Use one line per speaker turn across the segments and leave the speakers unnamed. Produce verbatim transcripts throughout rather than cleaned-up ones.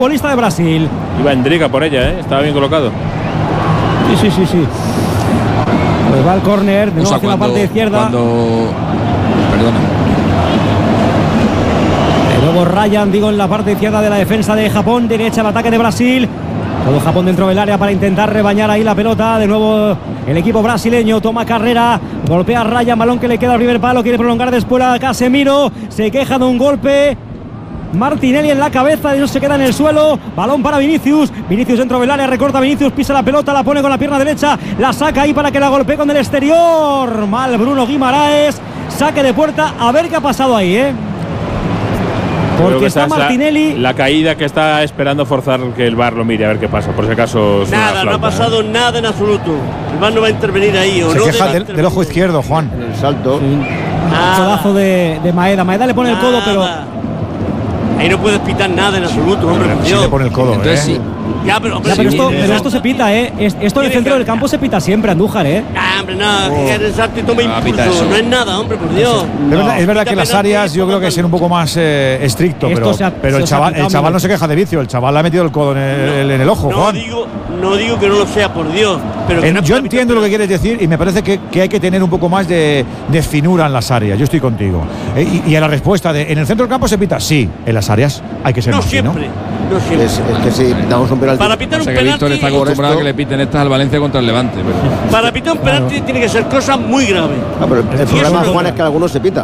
Futbolista de Brasil.
Iba Endrick por ella, ¿eh? Estaba bien colocado.
Sí, sí, sí, sí. Pues va el córner, de nuevo hacia cuando, la parte izquierda.
Cuando... Perdona.
De nuevo Ryan, digo, en la parte izquierda de la defensa de Japón. Derecha el ataque de Brasil. Todo Japón dentro del área para intentar rebañar ahí la pelota. De nuevo el equipo brasileño toma carrera. Golpea a Ryan, balón que le queda al primer palo. Quiere prolongar después a Casemiro. Se queja de un golpe. Martinelli en la cabeza, no se queda en el suelo. Balón para Vinicius. Vinicius dentro del área, recorta Vinicius, pisa la pelota, la pone con la pierna derecha, la saca ahí para que la golpee con el exterior. Mal Bruno Guimaraes. Saque de puerta. A ver qué ha pasado ahí, ¿eh? Porque está Martinelli.
La, la caída que está esperando forzar que el V A R lo mire a ver qué pasa. Por si acaso.
Nada, no ha pasado ¿eh? nada en absoluto. El V A R no va a intervenir ahí. ¿O
se
no
queja del, del ojo izquierdo, Juan.
En el salto.
Sí. Ah. Codazo de, de Maeda. Maeda le pone nada. el codo, pero.
Ahí no puedes pitar nada en absoluto, hombre.
Sí le pone el codo,
entonces,
¿eh?
Sí.
Ya, pero, hombre,
ya, pero,
sí,
esto,
sí,
pero esto se pita, ¿eh? Esto en el centro del campo se pita siempre, Andújar, ¿eh?
Ah, hombre, no, oh. que el salto y toma
no,
impulso. No es nada, hombre, por Dios.
No. Es verdad, es verdad que las áreas yo creo que es ser un poco más eh, estricto, pero, ha, pero el, chaval, el chaval no se queja de vicio, el chaval le ha metido el codo en el, no, en el ojo,
no
Juan.
Digo, no digo que no lo sea, por Dios. Pero
en,
no
yo entiendo lo que quieres decir y me parece que, que hay que tener un poco más de, de finura en las áreas. Yo estoy contigo. Eh, y, y a la respuesta de, ¿en el centro del campo se pita? Sí, en las áreas hay que ser
no
más
siempre,
fino.
No siempre.
Es, es que si damos un penalti.
Para pitar un
o sea,
penalti.
Víctor está acostumbrado a que le piten estas al Valencia contra el Levante. Pero...
Para pitar un penalti claro. tiene que ser cosas muy graves.
Ah, pero el, el problema, Juan, es que algunos se pita.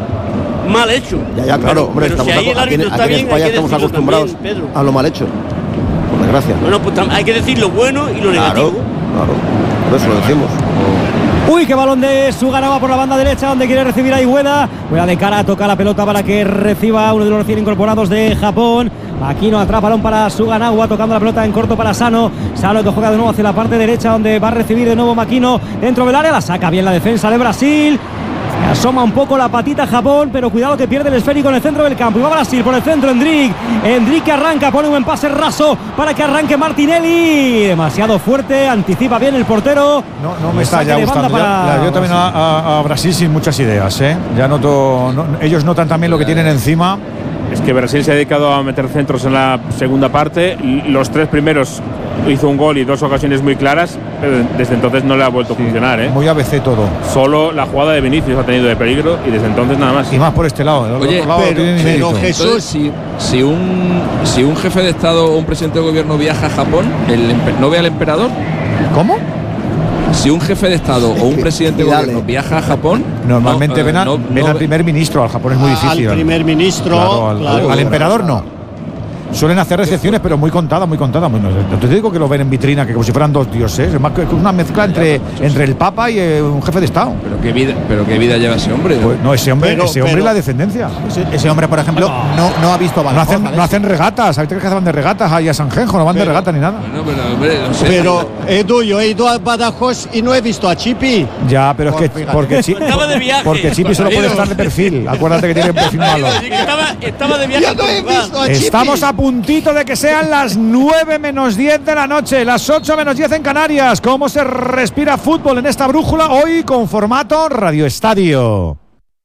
Mal hecho.
Ya, ya, claro,
pero,
hombre,
pero
estamos
si ahí el árbitro
aquí,
está
aquí en
bien,
España estamos acostumbrados
también,
a lo mal hecho. Por desgracia.
Bueno, pues hay que decir lo bueno y lo negativo.
Claro, claro. Por eso lo decimos.
Uy, qué balón de Suganova por la banda derecha, donde quiere recibir a Ueda. Ueda de cara, toca la pelota para que reciba uno de los recién incorporados de Japón. Aquino atrás, balón para Suganova, tocando la pelota en corto para Sano. Sano que juega de nuevo hacia la parte derecha, donde va a recibir de nuevo Makino dentro del área. La saca bien la defensa de Brasil. Se asoma un poco la patita Japón, pero cuidado que pierde el esférico en el centro del campo. Y va Brasil por el centro, Endrick. Endrick que arranca, pone un buen pase raso para que arranque Martinelli. Demasiado fuerte, anticipa bien el portero.
No, no me está ya gustando. Para... Ya, yo también a, a, a Brasil sin muchas ideas, ¿eh? Ya noto, no, ellos notan también lo que tienen encima.
Es que Brasil se ha dedicado a meter centros en la segunda parte. Los tres primeros hizo un gol y dos ocasiones muy claras, pero desde entonces no le ha vuelto a funcionar, ¿eh?
Muy A B C todo.
Solo la jugada de Vinicius ha tenido de peligro y desde entonces nada más.
Y más por este lado.
Oye,
otro lado
pero,
pero
Jesús, entonces, si, si, un, si un jefe de Estado o un presidente de gobierno viaja a Japón, el, ¿no ve al emperador?
¿Cómo?
Si un jefe de Estado o un presidente de gobierno viaja a Japón,
normalmente
no,
ven, a,
no,
ven
no,
al primer ministro. Al Japón es muy difícil.
Al primer ministro,
claro, al,
claro,
al, al emperador no. Suelen hacer recepciones, pero muy contadas, muy contadas. Bueno, no te digo que lo ven en vitrina, que como si fueran dos dioses. Es más que una mezcla entre, entre el Papa y eh, un jefe de Estado.
Pero qué vida, pero qué vida lleva ese hombre.
Pues, no, ese hombre,
pero,
ese hombre
pero,
y la descendencia.
Ese, ese hombre, por ejemplo, no, no ha visto
Badajoz. No hacen, no hacen regatas. ¿Sabes que van de regatas ahí a Sanjenjo? No van pero, de regata ni nada.
Bueno, pero, hombre, no sé.
Pero, Edu, yo he ido a Badajoz y no he visto a Chipi.
Ya, pero es que porque, chi,
estaba de viaje.
porque Chipi solo puede estar de perfil. Acuérdate que tiene un perfil malo.
Estaba, estaba de viaje.
Yo no he visto a Chipi.
Estamos a puntito de que sean las nueve menos diez de la noche, las ocho menos diez en Canarias. ¿Cómo se respira fútbol en esta brújula? Hoy con formato Radio Estadio.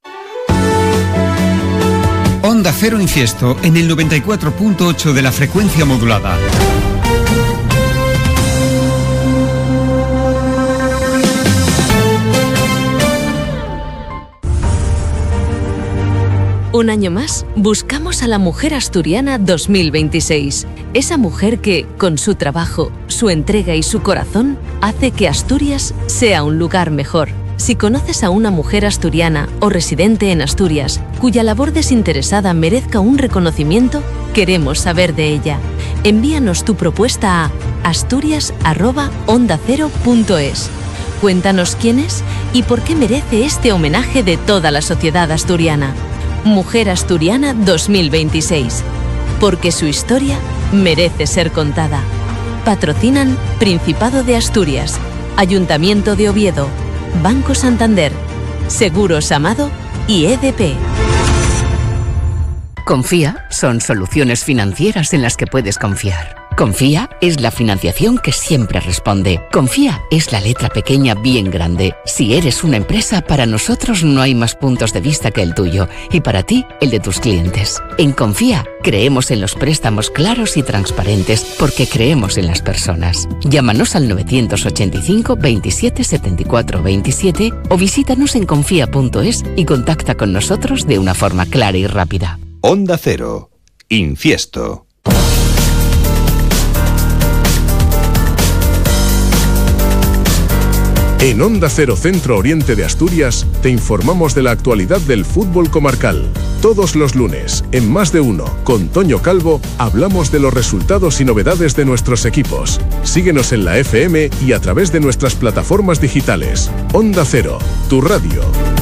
Onda Cero Infiesto en el noventa y cuatro punto ocho de la frecuencia modulada.
Un año más, buscamos a la mujer asturiana dos mil veintiséis. Esa mujer que, con su trabajo, su entrega y su corazón, hace que Asturias sea un lugar mejor. Si conoces a una mujer asturiana o residente en Asturias, cuya labor desinteresada merezca un reconocimiento, queremos saber de ella. Envíanos tu propuesta a asturias arroba onda cero punto es. Cuéntanos quién es y por qué merece este homenaje de toda la sociedad asturiana. Mujer Asturiana dos mil veintiséis. Porque su historia merece ser contada. Patrocinan Principado de Asturias, Ayuntamiento de Oviedo, Banco Santander, Seguros Amado y E D P.
Confía son soluciones financieras en las que puedes confiar. Confía es la financiación que siempre responde. Confía es la letra pequeña bien grande. Si eres una empresa, para nosotros no hay más puntos de vista que el tuyo y para ti, el de tus clientes. En Confía, creemos en los préstamos claros y transparentes porque creemos en las personas. Llámanos al nueve ocho cinco, veintisiete, setenta y cuatro, veintisiete o visítanos en confía punto es y contacta con nosotros de una forma clara y rápida.
Onda Cero, Infiesto.
En Onda Cero Centro Oriente de Asturias te informamos de la actualidad del fútbol comarcal. Todos los lunes, en Más de Uno, con Toño Calvo, hablamos de los resultados y novedades de nuestros equipos. Síguenos en la F M y a través de nuestras plataformas digitales. Onda Cero, tu radio.